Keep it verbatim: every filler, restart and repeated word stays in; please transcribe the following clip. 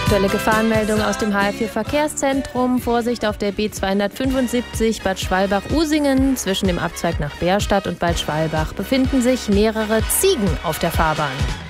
Aktuelle Gefahrenmeldung aus dem H F vier Verkehrszentrum. Vorsicht auf der B zweihundertfünfundsiebzig Bad Schwalbach-Usingen. Zwischen dem Abzweig nach Bärstadt und Bad Schwalbach befinden sich mehrere Ziegen auf der Fahrbahn.